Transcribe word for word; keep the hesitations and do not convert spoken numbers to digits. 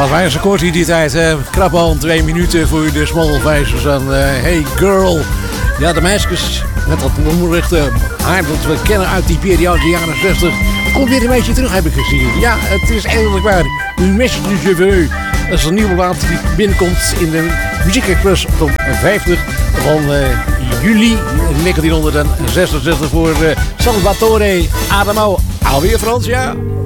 Dat waren ze kort in die tijd, hè. Krap al twee minuten voor de Smallvijzers aan uh, Hey Girl. Ja, de meisjes met dat onrechte haar dat we kennen uit die periode, de jaren zestig. Komt weer een beetje terug, heb ik gezien. Ja, het is eigenlijk waar. U mist de cheveux. Dat is een nieuwe plaat die binnenkomt in de Muziekexpress top vijftig van uh, juli negentienhonderdzesenzestig voor uh, Salvatore Adamo. Alweer Frans, ja.